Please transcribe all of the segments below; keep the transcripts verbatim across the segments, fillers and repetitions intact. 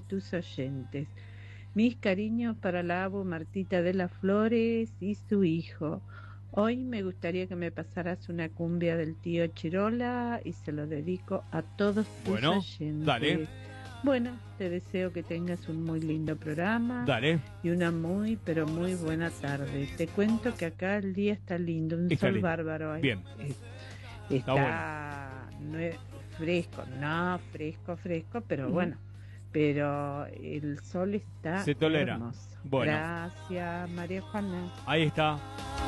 tus oyentes. Mis cariños para la abu Martita de las Flores y su hijo. Hoy me gustaría que me pasaras una cumbia del tío Chirola y se lo dedico a todos tus bueno, oyentes. Dale. Bueno, te deseo que tengas un muy lindo programa. Dale. Y una muy, pero muy buena tarde. Te cuento que acá el día está lindo, un está sol lindo. bárbaro. Ahí. Bien. Es, está, está bueno. No es fresco, no fresco, fresco, pero uh-huh. bueno. Pero el sol está Se tolera. hermoso. Bueno. Gracias, María Juana. Ahí está.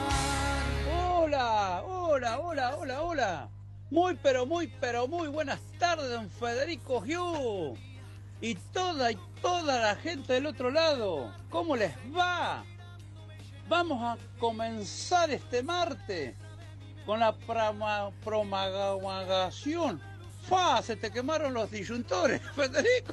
Hola, hola, hola, hola, hola. Muy, pero muy, pero muy buenas tardes, don Federico Hugh. Y toda y toda la gente del otro lado, ¿cómo les va? Vamos a comenzar este martes con la proma, promagación. ¡Fa! Se te quemaron los disyuntores, Federico.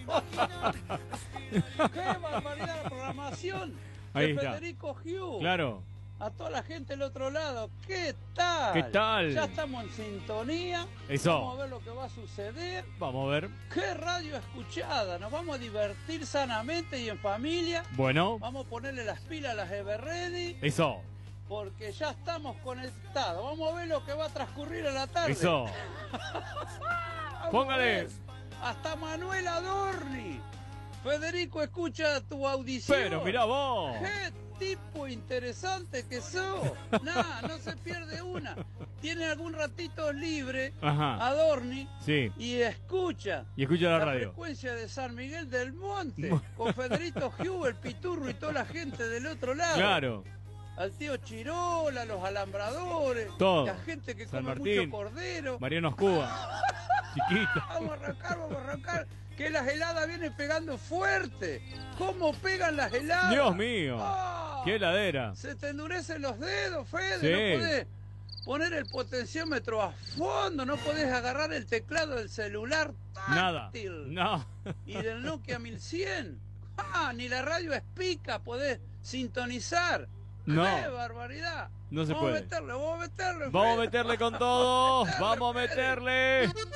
¡Qué barbaridad la programación Ahí de está. Federico Hugh! Claro. A toda la gente del otro lado, ¿qué tal? ¿Qué tal? Ya estamos en sintonía. Eso. Vamos a ver lo que va a suceder. Vamos a ver. ¿Qué radio escuchada? Nos vamos a divertir sanamente y en familia. Bueno. Vamos a ponerle las pilas a las Everready. Eso. Porque ya estamos conectados. Vamos a ver lo que va a transcurrir a la tarde. Eso. Póngale. Hasta Manuel Adorni. Federico, escucha tu audición. Pero mirá vos. ¿Qué tipo interesante que sos? Nah, no se pierde una. Tiene algún ratito libre. Ajá. Adorni. Sí. Y escucha. Y escucha la, la radio. frecuencia de San Miguel del Monte. Con Federico Hugh, el Piturro y toda la gente del otro lado. Claro. Al tío Chirola, los alambradores, todo. La gente que San come Martín, mucho cordero. Mariano Escuba. Chiquita. Vamos a arrancar, vamos a arrancar. Que las heladas vienen pegando fuerte. ¿Cómo pegan las heladas? Dios mío. Oh, qué heladera. Se te endurecen los dedos, Fede. Sí. No podés poner el potenciómetro a fondo. No podés agarrar el teclado del celular táctil. Nada. No. Y del Nokia mil cien. Ah, ni la radio Espica podés sintonizar. No. ¡Qué barbaridad! No se vamos puede. A meterle, vamos a meterle, vamos Fede. a meterle con todo. Vamos a meterle.